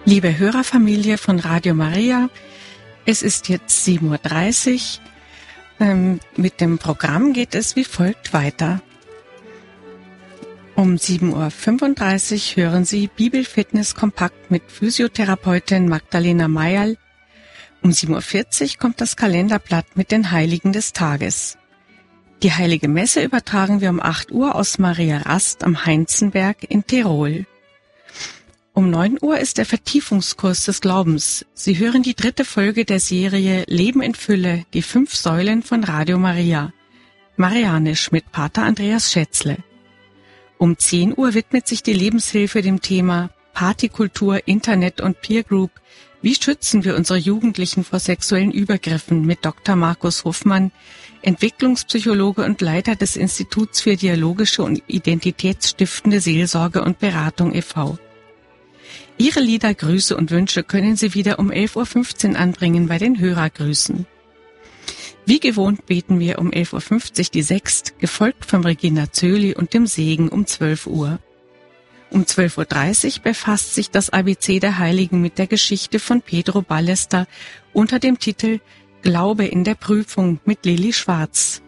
Liebe Hörerfamilie von Radio Maria, es ist jetzt 7:30 Uhr. Mit dem Programm geht es wie folgt weiter. Um 7:35 Uhr hören Sie Bibelfitness kompakt mit Physiotherapeutin Magdalena Mayerl. Um 7:40 Uhr kommt das Kalenderblatt mit den Heiligen des Tages. Die Heilige Messe übertragen wir um 8 Uhr aus Maria Rast am Heinzenberg in Tirol. Um 9 Uhr ist der Vertiefungskurs des Glaubens. Sie hören die 3. Folge der Serie Leben in Fülle, die 5 Säulen von Radio Maria. Marianisch mit Pater Andreas Schätzle. Um 10 Uhr widmet sich die Lebenshilfe dem Thema Partykultur, Internet und Peer Group. Wie schützen wir unsere Jugendlichen vor sexuellen Übergriffen mit Dr. Markus Hoffmann, Entwicklungspsychologe und Leiter des Instituts für dialogische und identitätsstiftende Seelsorge und Beratung e.V. Ihre Lieder, Grüße und Wünsche können Sie wieder um 11:15 Uhr anbringen bei den Hörergrüßen. Wie gewohnt beten wir um 11:50 Uhr die Sext, gefolgt von Regina Zöli und dem Segen um 12 Uhr. Um 12:30 Uhr befasst sich das ABC der Heiligen mit der Geschichte von Pedro Ballester unter dem Titel Glaube in der Prüfung mit Lili Schwarz.